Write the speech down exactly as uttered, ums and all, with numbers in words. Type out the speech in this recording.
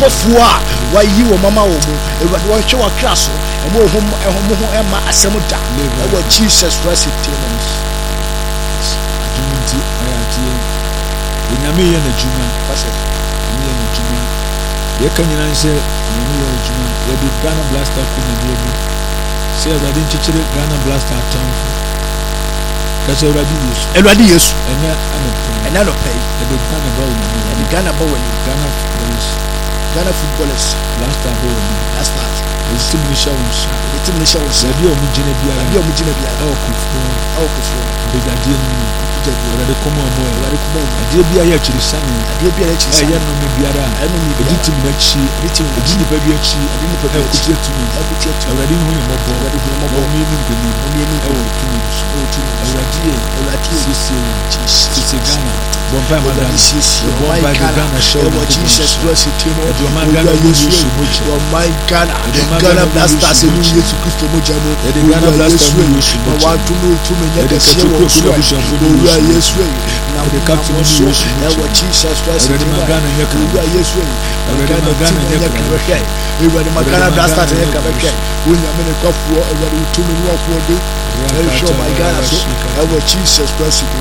abɔfoɔ a wayi wɔ mama wɔ mu Awurade wɔhwɛ wɔ kra so ɛmo hom ɛhom ho ɛma asɛm da ɛwɔ Jesus Christ table Jumunti ayatie enyame yɛ na juma pase enyame yɛ na juma yɛ ka nyina nse enyame yɛ na juma yɛ de Ghana Blaster ko na yɛ mu sɛ Awurade nkyekere Ghana Blaster atamfo kase Awurade Yesu Awurade Yesu ɛnyɛ anɔpɛ ɛnyɛ anɔpɛ yɛ de Ghana ba wɔ mu yɛ de Ghana ba wɔ mu Ghana footballers Ghana footballers Blaster ba wɔ mu Blaster ɛsim ne hyɛ wo nsa ɛtim ne hyɛ wo nsa yɛde ɔmo gyina biara yɛde ɔmo gyina biara ɛwɔ kofoɔ ɛwɔ kofoɔ bedadeɛ no mu Awurade kɔmɔ ɔmo Awurade kɔmɔ ɔmo adeɛ bi ayɛ akyiri sane adeɛ bi ayɛ akyiri sane ɛyɛ nnome biara ɛno ni ɛdi tim n'akyi ɛdi nipa bi akyi ɛdi nipa bi akyi ɛkutia tumi ɛkutia tumi Awurade hu yɛ mɔbɔ Awurade hu yɛ mɔbɔ ɔmo yɛ ne nkoni ɔmo yɛ ne nkoni ɛwɔ tumi so ɛwɔ tumi Awurade yɛ Awurade yɛ siesie wo siesie Ghana bɔmpa ma Ghana siesie bɔmpa de Ghana hyɛ wo ɛwɔ Jesus Christ table ɛdi ɔman Ghana mu Yesu mogya ɔman Ghana Ghana Blasters ɛnu Yesu Kristo mogya no ɛdi Ghana Blasters mu Yesu mogya wɔatumi tumi nyɛ kɛseɛ wɔ so owura Yesu na the captain of the Yesu ɛwɔ Jesus Christ Awurade ma Ghana nyɛ kra owura Yesu Awurade ma Ghana nyɛ kra Awurade ma Ghana Blasters nyɛ kra bɛhwɛ wonyame ne kwafoɔ Awurade tumi ne wafoɔ de ɛhwɛ ɔman Ghana so ɛwɔ Jesus Christ